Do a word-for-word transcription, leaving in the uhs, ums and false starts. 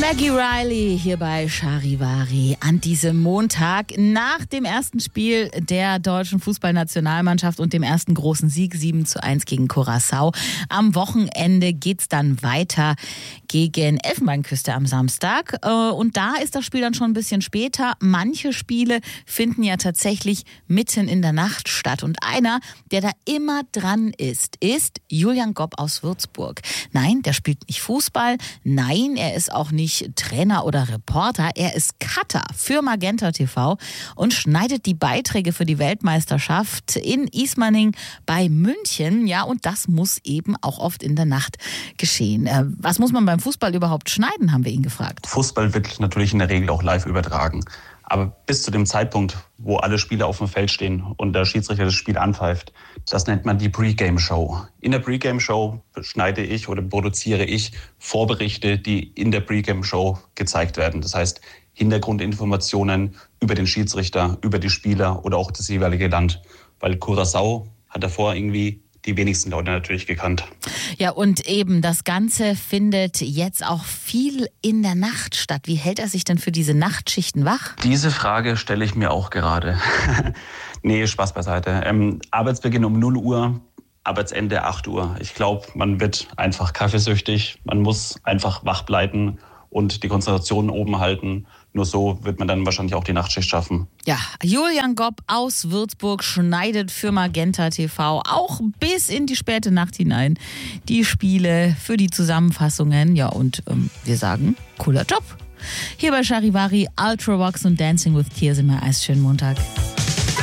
Maggie Riley hier bei Charivari an diesem Montag nach dem ersten Spiel der deutschen Fußballnationalmannschaft und dem ersten großen Sieg sieben zu eins gegen Curaçao. Am Wochenende geht's dann weiter gegen Elfenbeinküste am Samstag. Und da ist das Spiel dann schon ein bisschen später. Manche Spiele finden ja tatsächlich mitten in der Nacht statt. Und einer, der da immer dran ist, ist Julian Gopp aus Würzburg. Nein, der spielt nicht Fußball. Nein, er ist auch nicht Trainer oder Reporter. Er ist Cutter für Magenta T V und schneidet die Beiträge für die Weltmeisterschaft in Ismaning bei München. Ja, und das muss eben auch oft in der Nacht geschehen. Was muss man beim Fußball überhaupt schneiden, haben wir ihn gefragt. Fußball wird natürlich in der Regel auch live übertragen. Aber bis zu dem Zeitpunkt, wo alle Spieler auf dem Feld stehen und der Schiedsrichter das Pre-Game pfeift, das nennt man die Pre-Game-Show. In der Pre-Game-Show schneide ich oder produziere ich Vorberichte, die in der Pre-Game-Show gezeigt werden. Das heißt, Hintergrundinformationen über den Schiedsrichter, über die Spieler oder auch das jeweilige Land. Weil Curaçao hat davor irgendwie die wenigsten Leute natürlich gekannt. Ja, und eben das Ganze findet jetzt auch viel in der Nacht statt. Wie hält er sich denn für diese Nachtschichten wach? Diese Frage stelle ich mir auch gerade. Nee, Spaß beiseite. Ähm, Arbeitsbeginn um null Uhr, Arbeitsende acht Uhr. Ich glaube, man wird einfach kaffeesüchtig. Man muss einfach wach bleiben und die Konzentration oben halten. Nur so wird man dann wahrscheinlich auch die Nachtschicht schaffen. Ja, Julian Gopp aus Würzburg schneidet für Magenta T V auch bis in die späte Nacht hinein die Spiele für die Zusammenfassungen. Ja, und ähm, wir sagen, cooler Job. Hier bei Charivari, Ultravox und Dancing with Tears in My Eyes. Schönen Montag.